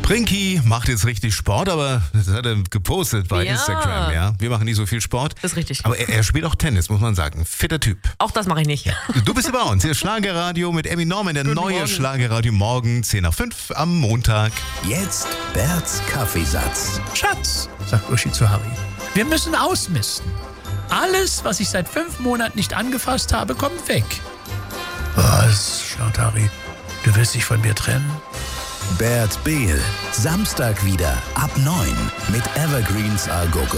Prinky macht jetzt richtig Sport, aber das hat er gepostet bei Ja. Instagram. Ja, wir machen nicht so viel Sport. Das ist richtig. Aber er spielt auch Tennis, muss man sagen. Fitter Typ. Auch das mache ich nicht. Du bist bei uns. Hier ist Schlagerradio mit Emmy Norman, der Guten neue Morgen. Schlagerradio morgen 10 nach 5 am Montag. Jetzt Berts Kaffeesatz. Schatz, sagt Uschi zu Harry, wir müssen ausmisten. Alles, was ich seit 5 Monaten nicht angefasst habe, kommt weg. Was, schnaubt Harry, du willst dich von mir trennen? Bert Behl. Samstag wieder ab 9 mit Evergreens Algorithmen.